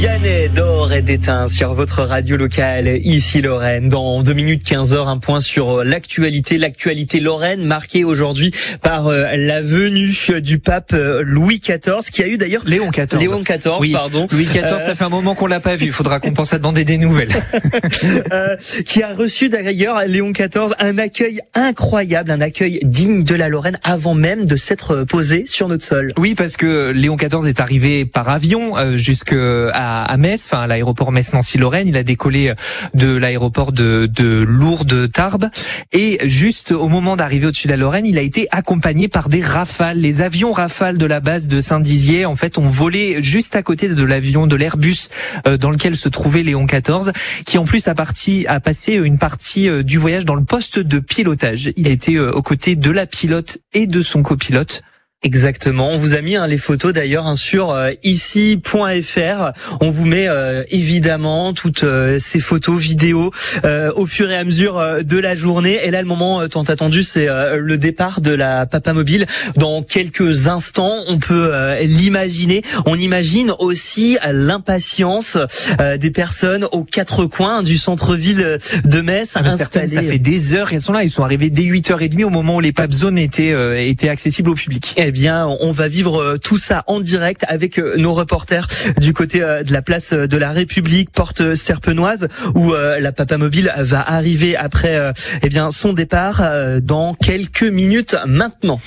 Vianney d'or et d'éteint sur votre radio locale, ici Lorraine. Dans 2 minutes 15h, un point sur l'actualité Lorraine, marquée aujourd'hui par la venue du pape Louis XIV, qui a eu d'ailleurs... Léon XIV, oui, pardon. Louis XIV, ça fait un moment qu'on l'a pas vu, il faudra qu'on pense à demander des nouvelles. Qui a reçu d'ailleurs, Léon XIV, un accueil incroyable, un accueil digne de la Lorraine avant même de s'être posé sur notre sol. Oui, parce que Léon XIV est arrivé par avion jusqu'à Metz, enfin à l'aéroport Metz-Nancy-Lorraine. Il a décollé de l'aéroport de Lourdes-Tarbes, et juste au moment d'arriver au-dessus de la Lorraine, il a été accompagné par des Rafales. Les avions Rafale de la base de Saint-Dizier, en fait, ont volé juste à côté de l'avion de l'Airbus dans lequel se trouvait Léon XIV, qui en plus a passé une partie du voyage dans le poste de pilotage. Il était aux côtés de la pilote et de son copilote. Exactement. On vous a mis les photos d'ailleurs sur ici.fr. On vous met évidemment toutes ces photos, vidéos au fur et à mesure de la journée. Et là, le moment tant attendu, c'est le départ de la Papamobile. Dans quelques instants, on peut l'imaginer. On imagine aussi l'impatience des personnes aux quatre coins du centre-ville de Metz. Certaines, ça fait des heures qu'elles sont là. Ils sont arrivés dès 8h30 au moment où les Pape Zones étaient accessibles au public. Eh bien, on va vivre tout ça en direct avec nos reporters du côté de la place de la République, porte Serpenoise, où la Papamobile va arriver après son départ dans quelques minutes maintenant.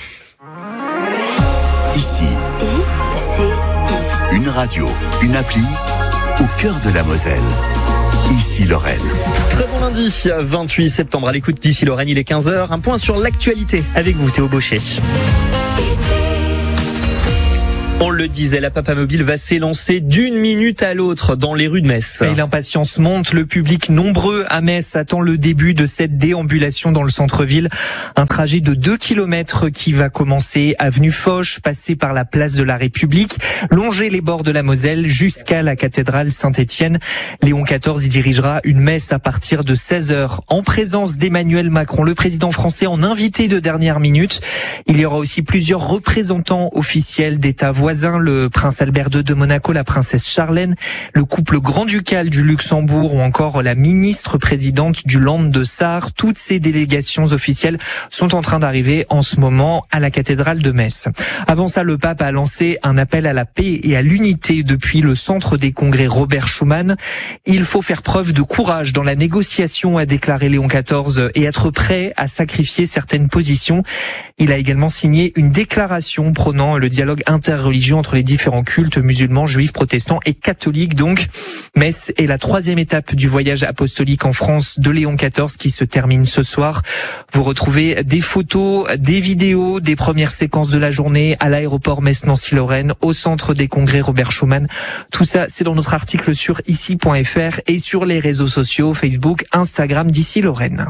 Ici, une radio, une appli au cœur de la Moselle. Ici Lorraine. Très bon lundi, 28 septembre, à l'écoute d'Ici Lorraine, il est 15h. Un point sur l'actualité avec vous, Théo Bauchet. On le disait, la Papamobile va s'élancer d'une minute à l'autre dans les rues de Metz. Et l'impatience monte, le public nombreux à Metz attend le début de cette déambulation dans le centre-ville. Un trajet de 2 km qui va commencer avenue Foch, passer par la place de la République, longer les bords de la Moselle jusqu'à la cathédrale Saint-Étienne. Léon XIV y dirigera une messe à partir de 16h en présence d'Emmanuel Macron, le président français, en invité de dernière minute. Il y aura aussi plusieurs représentants officiels d'État voisins, le prince Albert II de Monaco, la princesse Charlène, le couple grand-ducal du Luxembourg ou encore la ministre-présidente du Land de Sarre. Toutes ces délégations officielles sont en train d'arriver en ce moment à la cathédrale de Metz. Avant ça, le pape a lancé un appel à la paix et à l'unité depuis le centre des congrès Robert Schuman. Il faut faire preuve de courage dans la négociation, a déclaré Léon XIV, et être prêt à sacrifier certaines positions. Il a également signé une déclaration prônant le dialogue interreligieux entre les différents cultes musulmans, juifs, protestants et catholiques. Donc, Metz est la 3e étape du voyage apostolique en France de Léon XIV qui se termine ce soir. Vous retrouvez des photos, des vidéos, des premières séquences de la journée à l'aéroport Metz-Nancy-Lorraine, au centre des congrès Robert Schuman. Tout ça, c'est dans notre article sur ici.fr et sur les réseaux sociaux, Facebook, Instagram d'Ici Lorraine.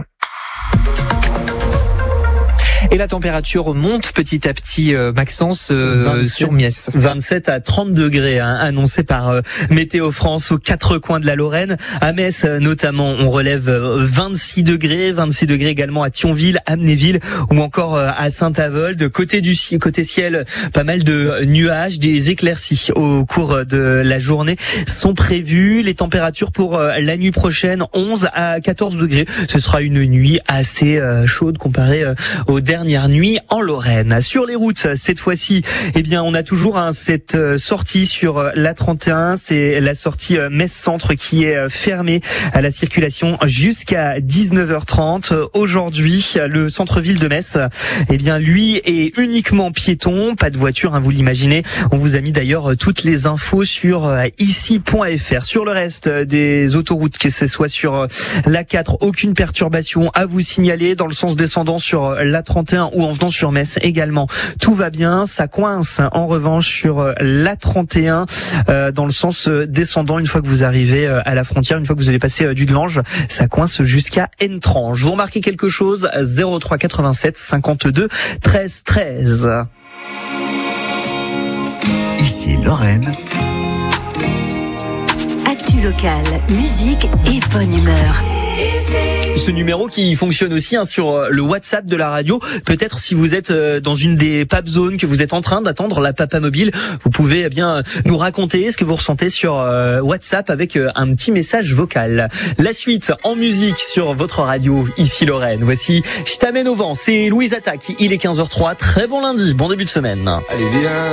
Et la température monte petit à petit, Maxence, sur Metz. 27 à 30 degrés, annoncé par Météo France aux quatre coins de la Lorraine. À Metz, notamment, on relève 26 degrés également à Thionville, Amnéville ou encore à Saint-Avold. Côté ciel, pas mal de nuages, des éclaircies au cours de la journée sont prévues. Les températures pour la nuit prochaine, 11 à 14 degrés. Ce sera une nuit assez chaude comparée aux dernières nuits en Lorraine. Sur les routes, cette fois-ci, on a toujours cette sortie sur la 31, c'est la sortie Metz Centre qui est fermée à la circulation jusqu'à 19h30. Aujourd'hui, le centre-ville de Metz, lui est uniquement piéton, pas de voiture, vous l'imaginez. On vous a mis d'ailleurs toutes les infos sur ici.fr. Sur le reste des autoroutes, que ce soit sur la 4, aucune perturbation à vous signaler. Dans le sens descendant sur la 31, ou en venant sur Metz également, tout va bien. Ça coince en revanche sur la 31 dans le sens descendant. Une fois que vous arrivez à la frontière, une fois que vous avez passé du Delange, ça coince jusqu'à Entrange. Vous remarquez quelque chose? 03 87 52 13 13. Ici Lorraine. Actu locale, musique et bonne humeur. Ce numéro qui fonctionne aussi sur le WhatsApp de la radio. Peut-être si vous êtes dans une des pap zones, que vous êtes en train d'attendre la Papa Mobile, vous pouvez bien nous raconter ce que vous ressentez sur WhatsApp avec un petit message vocal. La suite en musique sur votre radio, ici Lorraine. Voici Je t'amène au vent, c'est Louise Attaque. Il est 15h03. Très bon lundi, bon début de semaine. Allez, viens.